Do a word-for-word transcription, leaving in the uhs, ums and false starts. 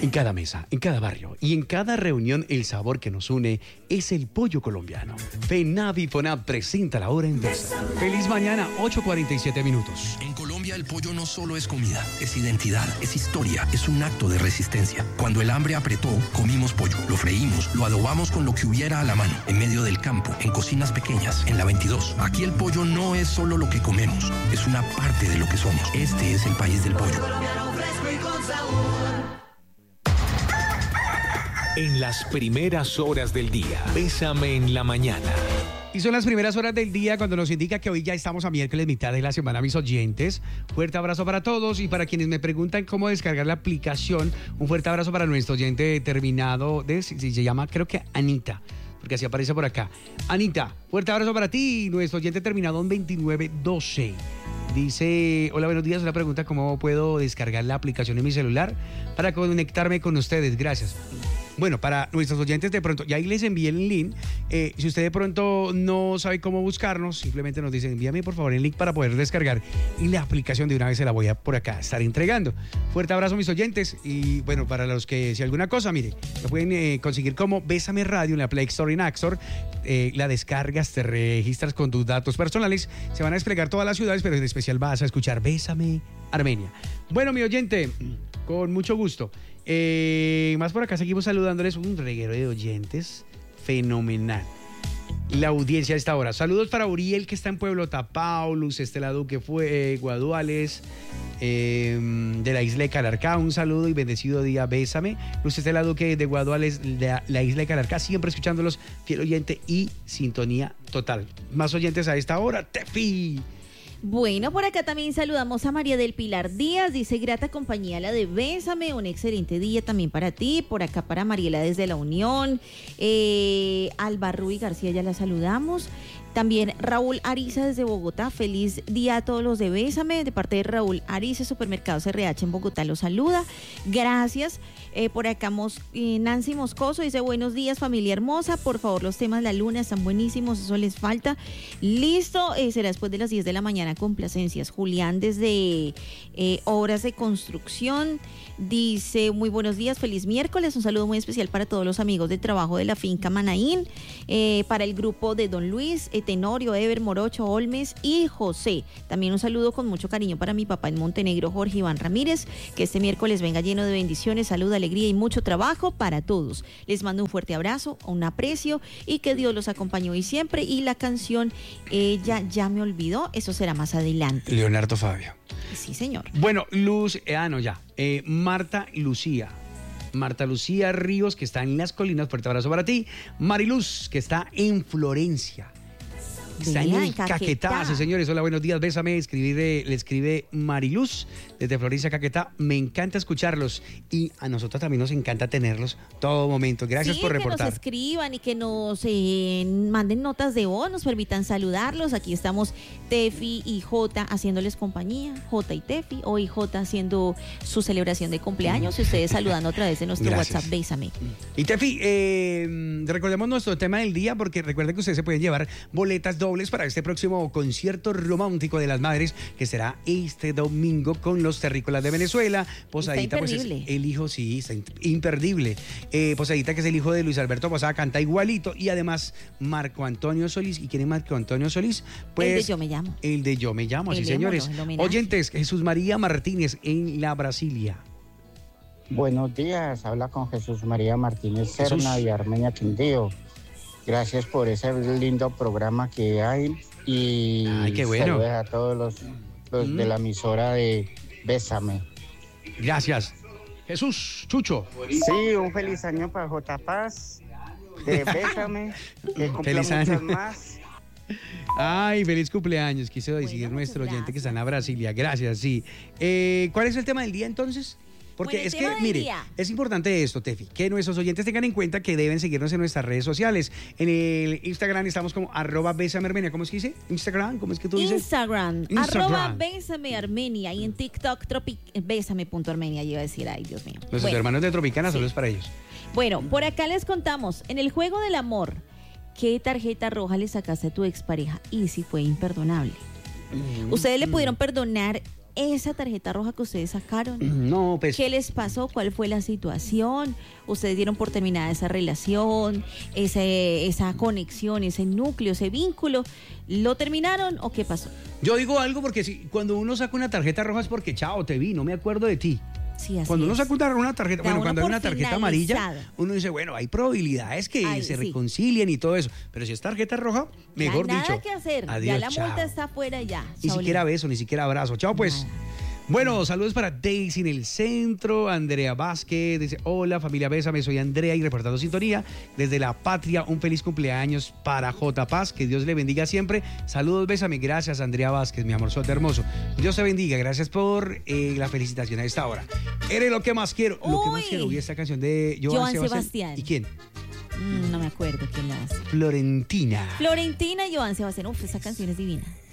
En cada mesa, en cada barrio y en cada reunión, el sabor que nos une es el pollo colombiano. FENAV y FONAV presenta la hora en Bésame. Feliz mañana, ocho cuarenta y siete minutos. En Colombia el pollo no solo es comida, es identidad, es historia, es un acto de resistencia. Cuando el hambre apretó, comimos pollo, lo freímos, lo adobamos con lo que hubiera a la mano, en medio del campo, en cocinas pequeñas, en la veintidós. Aquí el pollo no es solo lo que comemos, es una parte de lo que somos. Este es el país del pollo. En las primeras horas del día, Bésame en la mañana. Y son las primeras horas del día cuando nos indica que hoy ya estamos a miércoles, mitad de la semana, mis oyentes. Fuerte abrazo para todos y para quienes me preguntan cómo descargar la aplicación, un fuerte abrazo para nuestro oyente determinado, de, se llama creo que Anita, porque así aparece por acá. Anita, fuerte abrazo para ti, nuestro oyente terminado en veintinueve doce. Dice, hola, buenos días, una pregunta, ¿cómo puedo descargar la aplicación en mi celular para conectarme con ustedes? Gracias. Bueno, para nuestros oyentes de pronto, ya ahí les envié el link. Eh, si usted de pronto no sabe cómo buscarnos, simplemente nos dicen, envíame por favor el link para poder descargar. Y la aplicación de una vez se la voy a por acá estar entregando. Fuerte abrazo, mis oyentes. Y bueno, para los que, si alguna cosa, mire, lo pueden eh, conseguir como Bésame Radio en la Play Store y en App Store. Eh, la descargas, te registras con tus datos personales. Se van a desplegar todas las ciudades, pero en especial vas a escuchar Bésame Armenia. Bueno, mi oyente, con mucho gusto. Eh, más por acá seguimos saludándoles, un reguero de oyentes fenomenal. La audiencia a esta hora. Saludos para Uriel, que está en Pueblo Tapao, Luz Estela Duque fue eh, Guaduales, eh, de la isla de Calarcá. Un saludo y bendecido día, Bésame. Luz Estela Duque de Guaduales, de la isla de Calarcá, siempre escuchándolos, fiel oyente y sintonía total. Más oyentes a esta hora, Tefi. Bueno, por acá también saludamos a María del Pilar Díaz, dice grata compañía la de Bésame, un excelente día también para ti, por acá para Mariela desde La Unión, eh, Alba Ruy García ya la saludamos, también Raúl Ariza desde Bogotá, feliz día a todos los de Bésame, de parte de Raúl Ariza, Supermercados R H en Bogotá los saluda, gracias. Eh, por acá Mos, eh, Nancy Moscoso dice buenos días familia hermosa, por favor los temas de la luna están buenísimos, eso les falta, listo, eh, será después de las diez de la mañana, complacencias. Julián desde eh, Obras de Construcción dice muy buenos días, feliz miércoles, un saludo muy especial para todos los amigos de trabajo de la finca Manaín, eh, para el grupo de Don Luis, eh, Tenorio, Ever, Morocho, Olmes y José, también un saludo con mucho cariño para mi papá en Montenegro, Jorge Iván Ramírez, que este miércoles venga lleno de bendiciones, salud, alegría y mucho trabajo para todos. Les mando un fuerte abrazo, un aprecio y que Dios los acompañe hoy siempre. Y la canción Ella ya me olvidó, eso será más adelante. Leonardo Fabio. Sí, señor. Bueno, Luz, eh, ah, no, ya. Eh, Marta Lucía. Marta Lucía Ríos, que está en Las Colinas, fuerte abrazo para ti. Mariluz, que está en Florencia. Está en el Caquetá, sí, señores. Hola, buenos días, Bésame. Escribir, le escribe Mariluz desde Florencia, Caquetá. Me encanta escucharlos y a nosotros también nos encanta tenerlos todo momento. Gracias sí, por reportar. Que nos escriban y que nos eh, manden notas de voz, nos permitan saludarlos. Aquí estamos Tefi y Jota haciéndoles compañía. Jota y Tefi, hoy Jota haciendo su celebración de cumpleaños y ustedes saludando a través de nuestro Gracias. WhatsApp Bésame. Y Tefi, eh, recordemos nuestro tema del día porque recuerden que ustedes se pueden llevar boletas dobles para este próximo concierto romántico de las madres que será este domingo con los terrícolas de Venezuela. Posadita, pues es el hijo, sí, está imperdible. Eh, Posadita, que es el hijo de Luis Alberto Posada, canta igualito. Y además Marco Antonio Solís. ¿Y quién es Marco Antonio Solís? Pues el de Yo Me Llamo. El de Yo Me Llamo, sí, señores. Oyentes, Jesús María Martínez en la Brasilia. Buenos días, habla con Jesús María Martínez Serna y Armenia Quindío. Gracias por ese lindo programa que hay y Ay, qué bueno. saludos a todos los, los mm. de la emisora de Bésame. Gracias. Jesús, Chucho. Sí, un feliz año para J. Paz, de Bésame, que cumpla muchos más. Ay, feliz cumpleaños, quiso decir bueno, nuestro oyente gracias. Que está en la Brasilia. Gracias, sí. Eh, ¿Cuál es el tema del día entonces? Porque bueno, es que, mire, día. es importante esto, Tefi, que nuestros oyentes tengan en cuenta que deben seguirnos en nuestras redes sociales. En el Instagram estamos como arroba Bésame Armenia. ¿Cómo es que dice? Instagram, ¿cómo es que tú dices? Instagram, Instagram. arroba Bésame Armenia. Y en TikTok, tropi, bésame punto armenia. Yo iba a decir, ay, Dios mío. Nuestros bueno, hermanos de Tropicana, sí. Solo es para ellos. Bueno, por acá les contamos, en el juego del amor, ¿qué tarjeta roja le sacaste a tu expareja? Y si fue imperdonable. Mm-hmm. Ustedes le pudieron perdonar esa tarjeta roja que ustedes sacaron? No, pues... ¿Qué les pasó? ¿Cuál fue la situación? ¿Ustedes dieron por terminada esa relación, ese, esa conexión, ese núcleo, ese vínculo? ¿Lo terminaron o qué pasó? Yo digo algo porque si, cuando uno saca una tarjeta roja es porque, chao, te vi, no me acuerdo de ti. Sí, así cuando uno es. saca una, una tarjeta, Da bueno, uno cuando hay por una tarjeta finalizada. amarilla, uno dice, bueno, hay probabilidades que Ay, se sí. reconcilien y todo eso. Pero si es tarjeta roja, mejor ya nada dicho. que hacer, Adiós, ya la chao. multa está afuera ya. Ni Chao, siquiera Lina. beso, ni siquiera abrazo. Chao, pues. Nada. Bueno, saludos para Daisy en el centro, Andrea Vázquez, dice, hola familia Bésame, soy Andrea y reportando sintonía desde La Patria, un feliz cumpleaños para J. Paz, que Dios le bendiga siempre, saludos Bésame, gracias Andrea Vázquez, mi amorzote hermoso, Dios te bendiga, gracias por eh, la felicitación a esta hora. Eres lo que más quiero, lo que más Uy. quiero, y esta canción de Joan, Joan Sebastián. Sebastián. ¿Y quién? Mm, no me acuerdo quién la hace. Florentina. Florentina y Joan Sebastián. Uf, esa canción es divina.